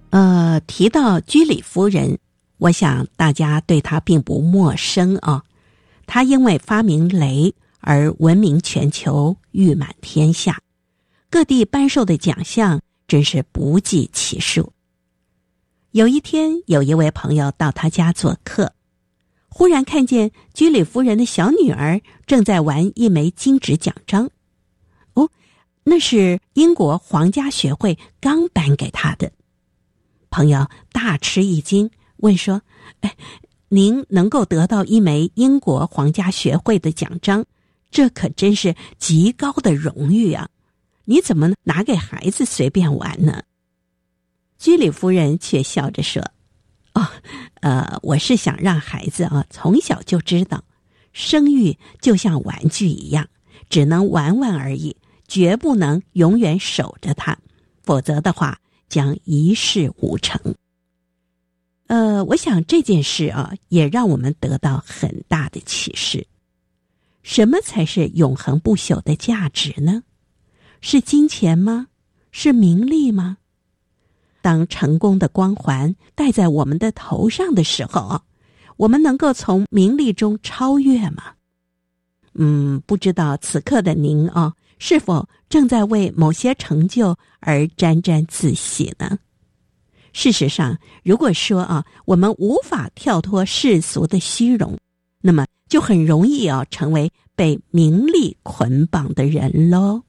提到居里夫人，我想大家对她并不陌生啊。她因为发明雷而闻名全球，誉满天下，各地颁授的奖项真是不计其数。有一天，有一位朋友到他家做客，忽然看见居里夫人的小女儿正在玩一枚金质奖章。哦，那是英国皇家学会刚颁给她的。朋友大吃一惊，问说：您能够得到一枚英国皇家学会的奖章，这可真是极高的荣誉啊！你怎么拿给孩子随便玩呢？居里夫人却笑着说：我是想让孩子从小就知道，声誉就像玩具一样，只能玩玩而已，绝不能永远守着它，否则的话将一事无成。我想这件事也让我们得到很大的启示。什么才是永恒不朽的价值呢？是金钱吗？是名利吗？当成功的光环戴在我们的头上的时候，我们能够从名利中超越吗？不知道此刻的您是否正在为某些成就而沾沾自喜呢？事实上，如果说我们无法跳脱世俗的虚荣，那么就很容易成为被名利捆绑的人咯。